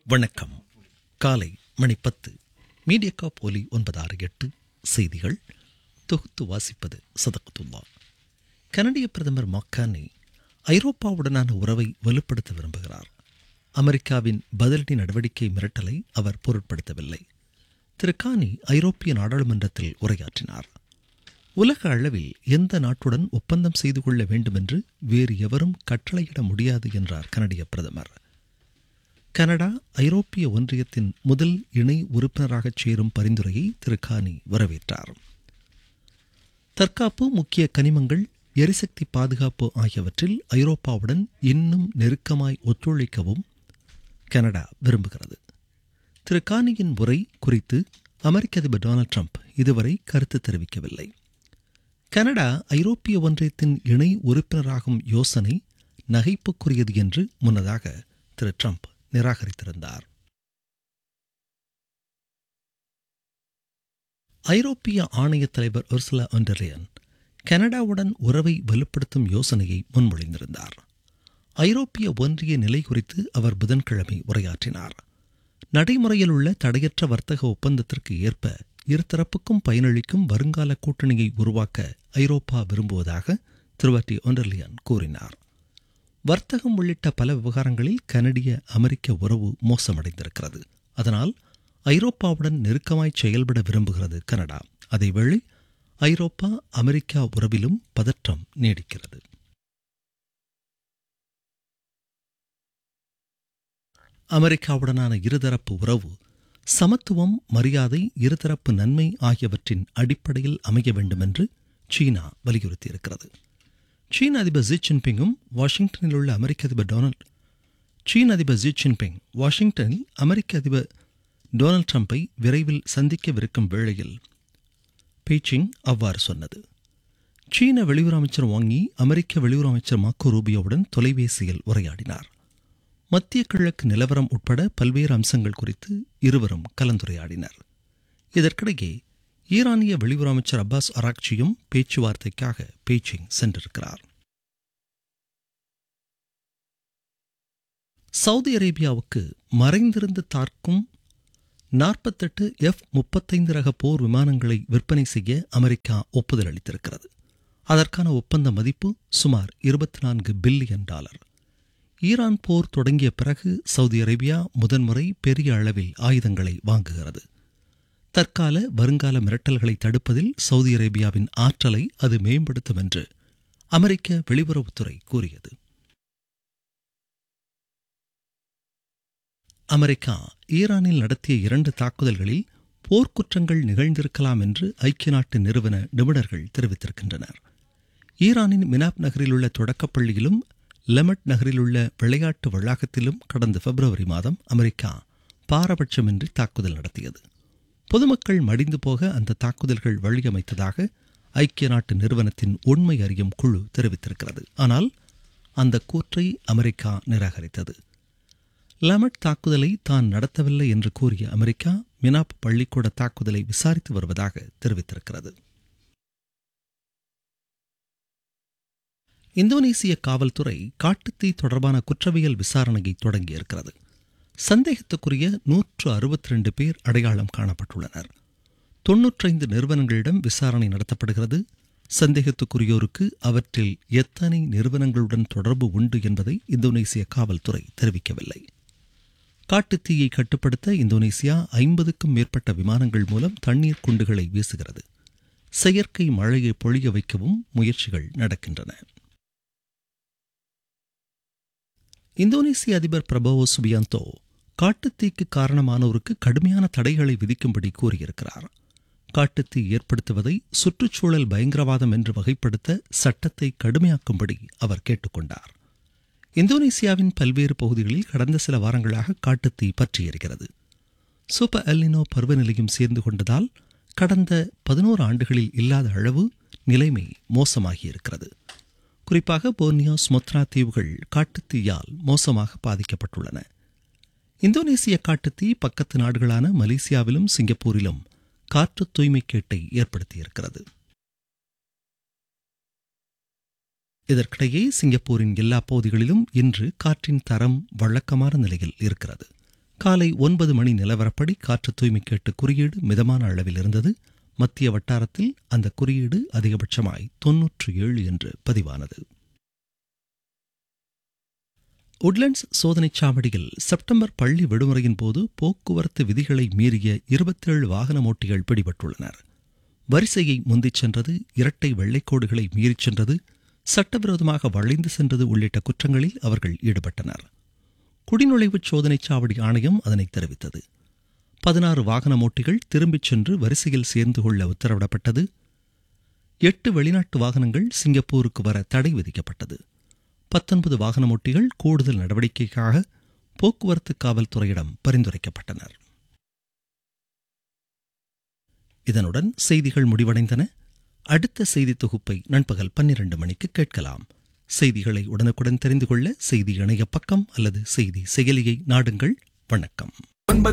வணக்கம். காலை மணி 10. மீடியாகாப் ஒலி 968 செய்திகள் தொகுத்து வாசிப்பது சதகத்துல்லா. கனடிய பிரதமர் மக்கானி ஐரோப்பாவுடனான உறவை வலுப்படுத்த விரும்புகிறார். அமெரிக்காவின் பதிலடி நடவடிக்கை மிரட்டலை அவர் பொருட்படுத்தவில்லை. திரு கானி ஐரோப்பிய நாடாளுமன்றத்தில் உரையாற்றினார். உலக அளவில் எந்த நாட்டுடன் ஒப்பந்தம் செய்து கொள்ள வேண்டுமென்று வேறு எவரும் கட்டளையிட முடியாது என்றார் கனடிய பிரதமர். கனடா ஐரோப்பிய ஒன்றியத்தின் முதல் இணை உறுப்பினராக சேரும் பரிந்துரையை திரு கானி வரவேற்றார். தற்காப்பு, முக்கிய கனிமங்கள், எரிசக்தி பாதுகாப்பு ஆகியவற்றில் ஐரோப்பாவுடன் இன்னும் நெருக்கமாய் ஒத்துழைக்கவும் கனடா விரும்புகிறது. திரு கானியின் உரை குறித்து அமெரிக்க அதிபர் டொனால்ட் ட்ரம்ப் இதுவரை கருத்து தெரிவிக்கவில்லை. கனடா ஐரோப்பிய ஒன்றியத்தின் இணை உறுப்பினராகும் யோசனை நகைப்புக்குரியது என்று முன்னதாக திரு ட்ரம்ப் நிராகரித்திருந்தார். ஐரோப்பிய ஆணைய தலைவர் உர்சுலா வான் டெர் லேயன் கனடாவுடன் உறவை வலுப்படுத்தும் யோசனையை முன்மொழிந்திருந்தார். ஐரோப்பிய ஒன்றிய நிலை குறித்து அவர் புதன்கிழமை உரையாற்றினார். நடைமுறையில் உள்ள தடையற்ற வர்த்தக ஒப்பந்தத்திற்கு ஏற்ப இருதரப்புக்கும் பயனளிக்கும் வருங்கால கூட்டணியை உருவாக்க ஐரோப்பா விரும்புவதாக திருவாட்டி வான் டெர் லேயன் கூறினார். வர்த்தகம் உள்ளிட்ட பல விவகாரங்களில் கனடிய அமெரிக்க உறவு மோசமடைந்திருக்கிறது. அதனால் ஐரோப்பாவுடன் நெருக்கமாய் செயல்பட விரும்புகிறது கனடா. அதேவேளை ஐரோப்பா அமெரிக்கா உறவிலும் பதற்றம் நீடிக்கிறது. அமெரிக்காவுடனான இருதரப்பு உறவு சமத்துவம், மரியாதை, இருதரப்பு நன்மை ஆகியவற்றின் அடிப்படையில் அமைய வேண்டும் என்று சீனா வலியுறுத்தியிருக்கிறது. சீன அதிபர் ஜி ஜின்பிங்கும் வாஷிங்டனில் உள்ள அமெரிக்க அதிபர் டொனால்ட் ட்ரம்பை விரைவில் சந்திக்கவிருக்கும் வேளையில் பீச்சிங் அவ்வாறு சொன்னது. சீன வெளியுறவு அமைச்சர் வாங் யி அமெரிக்க வெளியுறவு அமைச்சர் மார்க்கோ ரூபியோவுடன் தொலைபேசியில் உரையாடினார். மத்திய கிழக்கு நிலவரம் உட்பட பல்வேறு அம்சங்கள் குறித்து இருவரும் கலந்துரையாடினர். இதற்கிடையே ஈரானிய வெளியுறவு அமைச்சர் அப்பாஸ் அராக்சியும் பேச்சுவார்த்தைக்காக பீச்சிங் சென்றிருக்கிறார். சவுதி அரேபியாவுக்கு மறைந்திருந்து தாக்கும் 48 F-35 ரக போர் விமானங்களை விற்பனை செய்ய அமெரிக்கா ஒப்புதல் அளித்திருக்கிறது. அதற்கான ஒப்பந்த மதிப்பு சுமார் $24 பில்லியன். ஈரான் போர் தொடங்கிய பிறகு சவுதி அரேபியா முதன்முறை பெரிய அளவில் ஆயுதங்களை வாங்குகிறது. தற்கால வருங்கால மிரட்டல்களை தடுப்பதில் சவுதி அரேபியாவின் ஆற்றலை அது மேம்படுத்தும் என்று அமெரிக்க வெளியுறவுத்துறை கூறியது. அமெரிக்கா ஈரானில் நடத்திய 2 தாக்குதல்களில் போர்க்குற்றங்கள் நிகழ்ந்திருக்கலாம் என்று ஐக்கிய நாட்டு நிறுவன நிபுணர்கள் தெரிவித்திருக்கின்றனர். ஈரானின் மினாப் நகரில் உள்ள தொடக்கப்பள்ளியிலும் லெமட் நகரில் உள்ள விளையாட்டு வளாகத்திலும் கடந்த பிப்ரவரி மாதம் அமெரிக்கா பாரபட்சமின்றி தாக்குதல் நடத்தியது. பொதுமக்கள் மடிந்து போக அந்த தாக்குதல்கள் வழியமைத்ததாக ஐக்கிய நாட்டு நிறுவனத்தின் உண்மை அறியும் குழு தெரிவித்திருக்கிறது. ஆனால் அந்த கூற்றை அமெரிக்கா நிராகரித்தது. லெமட் தாக்குதலை தான் நடத்தவில்லை என்று கூறிய அமெரிக்கா மினாப் பள்ளிக்கூட தாக்குதலை விசாரித்து வருவதாக தெரிவித்திருக்கிறது. இந்தோனேசிய காவல்துறை காட்டுத்தீ தொடர்பான குற்றவியல் விசாரணையை தொடங்கியிருக்கிறது. சந்தேகத்துக்குரிய 162 பேர் அடையாளம் காணப்பட்டுள்ளனர். 95 நிறுவனங்களிடம் விசாரணை நடத்தப்படுகிறது. சந்தேகத்துக்குரியோருக்கு அவற்றில் எத்தனை நிறுவனங்களுடன் தொடர்பு உண்டு என்பதை இந்தோனேசிய காவல்துறை தெரிவிக்கவில்லை. காட்டுத்தீயை கட்டுப்படுத்த இந்தோனேசியா 50க்கும் மேற்பட்ட விமானங்கள் மூலம் தண்ணீர் குண்டுகளை வீசுகிறது. செயற்கை மழையை பொழிய வைக்கவும் முயற்சிகள் நடக்கின்றன. இந்தோனேசிய அதிபர் பிரபோவோ சுபியாந்தோ காட்டுத்தீக்கு காரணமானோருக்கு கடுமையான தடைகளை விதிக்கும்படி கூறியிருக்கிறார். காட்டுத்தீ ஏற்படுத்துவதை சுற்றுச்சூழல் பயங்கரவாதம் என்று வகைப்படுத்த சட்டத்தை கடுமையாக்கும்படி அவர் கேட்டுக்கொண்டார். இந்தோனேசியாவின் பல்வேறு பகுதிகளில் கடந்த சில வாரங்களாக காட்டுத்தீ பற்றி எரிகிறது. சூப்பர் எல்னினோ பருவநிலையும் சேர்ந்து கொண்டதால் கடந்த 11 ஆண்டுகளில் இல்லாத அளவு நிலைமை மோசமாகியிருக்கிறது. குறிப்பாக போர்னியோ, சுமத்ரா தீவுகள் காட்டுத்தீயால் மோசமாக பாதிக்கப்பட்டுள்ளன. இந்தோனேசிய காட்டுத்தீ பக்கத்து நாடுகளான மலேசியாவிலும் சிங்கப்பூரிலும் காற்று தூய்மைக்கேட்டை ஏற்படுத்தியிருக்கிறது. இதற்கிடையே சிங்கப்பூரின் எல்லா பகுதிகளிலும் இன்று காற்றின் தரம் வழக்கமான நிலையில் இருக்கிறது. காலை 9 மணி நிலவரப்படி காற்று தூய்மை கேட்டு குறியீடு மிதமான அளவில் இருந்தது. மத்திய வட்டாரத்தில் அந்த குறியீடு அதிகபட்சமாய் 97 என்று பதிவானது. உட்லண்ட்ஸ் சோதனைச் சாவடியில் செப்டம்பர் பள்ளி விடுமுறையின் போது போக்குவரத்து விதிகளை மீறிய 27 வாகன ஓட்டிகள் பிடிபட்டுள்ளனர். வரிசையை முந்திச் சென்றது, இரட்டை வெள்ளைக்கோடுகளை மீறிச் சென்றது, சட்டவிரோதமாக வளைந்து சென்றது உள்ளிட்ட குற்றங்களில் அவர்கள் ஈடுபட்டனர். குடிநுழைவுச் சோதனைச் சாவடி ஆணையம் அதனை தெரிவித்தது. 16 வாகன ஓட்டிகள் திரும்பிச் சென்று வரிசையில் சேர்ந்து கொள்ள உத்தரவிடப்பட்டது. 8 வெளிநாட்டு வாகனங்கள் சிங்கப்பூருக்கு வர தடை விதிக்கப்பட்டது. 19 வாகன ஓட்டிகள் கூடுதல் நடவடிக்கைக்காக போக்குவரத்து காவல்துறையிடம் பரிந்துரைக்கப்பட்டனர். இதனுடன் செய்திகள் முடிவடைந்தன. அடுத்த செய்தி தொகுப்பை நண்பகல் 12 மணிக்கு கேட்கலாம். செய்திகளை உடனுக்குடன் தெரிந்து கொள்ள செய்தி இணைய பக்கம் அல்லது செய்தி செயலியை நாடுங்கள். வணக்கம்.